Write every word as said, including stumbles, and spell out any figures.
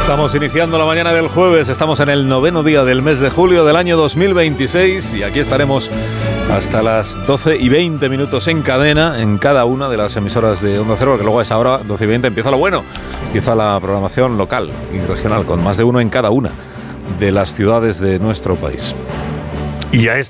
Estamos iniciando la mañana del jueves, estamos en el noveno día del mes de julio del año dos mil veintiséis y aquí estaremos hasta las doce y veinte minutos en cadena en cada una de las emisoras de Onda Cero, porque luego a esa hora, doce y veinte, empieza lo bueno, empieza la programación local y regional con más de uno en cada una de las ciudades de nuestro país. Y ya es